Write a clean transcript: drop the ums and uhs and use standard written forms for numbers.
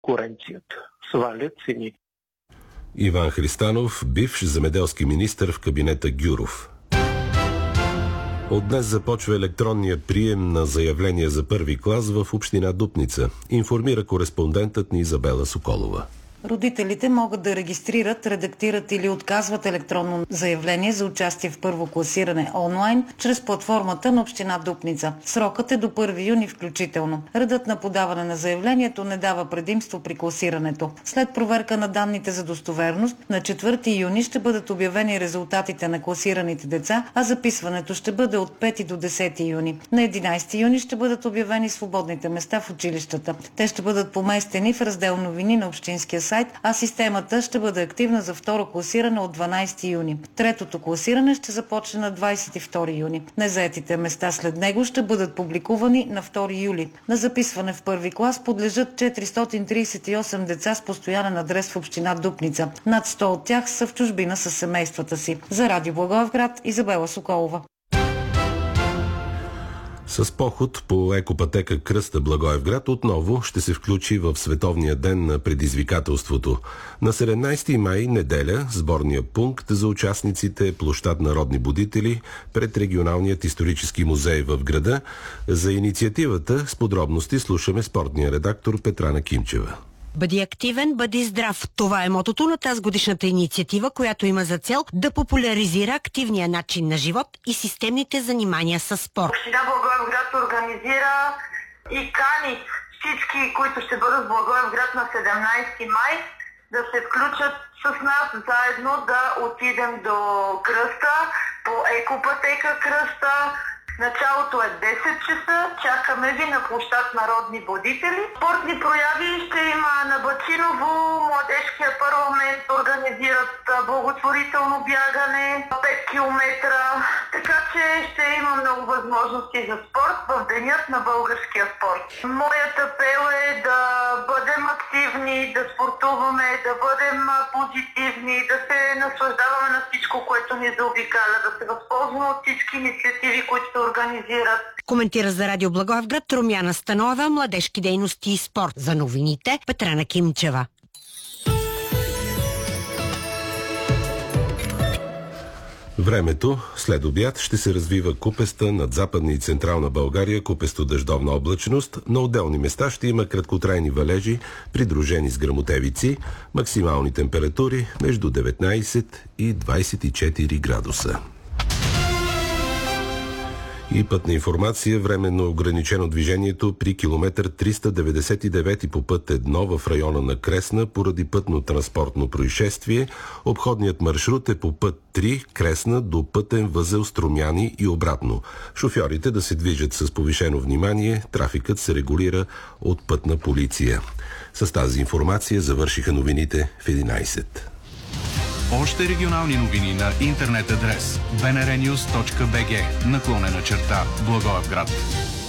конкуренцията, свалят цени. Иван Христанов, бивш земеделски министър в кабинета Гюров. От днес започва електронният прием на заявления за първи клас в община Дупница, информира кореспондентът ни Изабела Соколова. Родителите могат да регистрират, редактират или отказват електронно заявление за участие в първо класиране онлайн чрез платформата на община Дупница. Срокът е до 1 юни включително. Редът на подаване на заявлението не дава предимство при класирането. След проверка на данните за достоверност, на 4 юни ще бъдат обявени резултатите на класираните деца, а записването ще бъде от 5 до 10 юни. На 11 юни ще бъдат обявени свободните места в училищата. Те ще бъдат поместени в раздел новини на общинския сайт, а системата ще бъде активна за второ класиране от 12 юни. Третото класиране ще започне на 22 юни. Незаетите места след него ще бъдат публикувани на 2 юли. На записване в първи клас подлежат 438 деца с постоянен адрес в община Дупница. Над 100 от тях са в чужбина със семействата си. За Радио Благоевград, Изабела Соколова. С поход по екопътека Кръста Благоевград отново ще се включи в Световния ден на предизвикателството. На 17 май, неделя, сборния пункт за участниците е площад Народни будители пред Регионалният исторически музей в града. За инициативата с подробности слушаме спортния редактор Петрана Кимчева. Бъди активен, бъди здрав. Това е мотото на тази годишната инициатива, която има за цел да популяризира активния начин на живот и системните занимания с спорт. Община Благоевград организира и кани всички, които ще бъдат в Благоевград на 17 май, да се включат с нас заедно да отидем до Кръста, по екопътека Кръста. Началото е 10 часа, чакаме ви на площад Народни будители. Спортни прояви ще има на Бачиново, Младежкия парламент организират благотворително бягане, 5 километра, така че ще има много възможности за спорт в денят на българския спорт. Моят апел е да бъдем активни, да спортуваме, да бъдем позитивни, да се наслаждаваме на всичко, което ни заобикаля, да се възползваме от всички инициативи, които се организират. Коментира за Радио Благоевград Румяна Станова, младежки дейности и спорт. За новините Петрана Кимчева. Времето след обяд ще се развива купеста над Западна и Централна България, купесто дъждовна облачност. На отделни места ще има краткотрайни валежи, придружени с гръмотевици. Максимални температури между 19 и 24 градуса. И пътна информация. Временно ограничено движението при километър 399 по път 1 в района на Кресна поради пътно-транспортно происшествие. Обходният маршрут е по път 3 Кресна до пътен възел Струмяни и обратно. Шофьорите да се движат с повишено внимание. Трафикът се регулира от пътна полиция. С тази информация завършиха новините в 11. Още регионални новини на интернет адрес bnrnews.bg /Благоевград.